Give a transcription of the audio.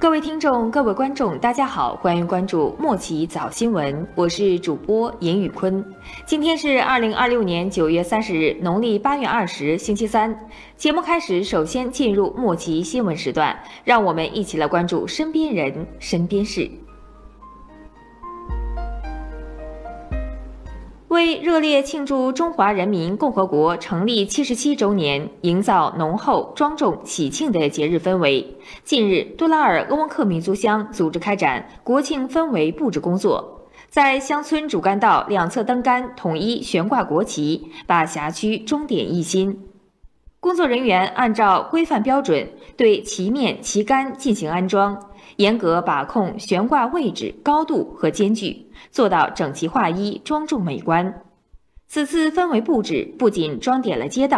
各位听众、各位观众，大家好，欢迎关注莫奇早新闻，我是主播尹宇坤。今天是2026年9月30日，农历8月20，星期三。节目开始，首先进入莫奇新闻时段，让我们一起来关注身边人、身边事。为热烈庆祝中华人民共和国成立77周年，营造浓厚、庄重、喜庆的节日氛围，近日，杜拉尔鄂温克民族乡组织开展国庆氛围布置工作，在乡村主干道两侧灯杆统一悬挂国旗，把辖区装点一新。工作人员按照规范标准对旗面、旗杆进行安装，严格把控悬挂位置、高度和间距，做到整齐划一、庄重美观。此次氛围布置不仅装点了街道，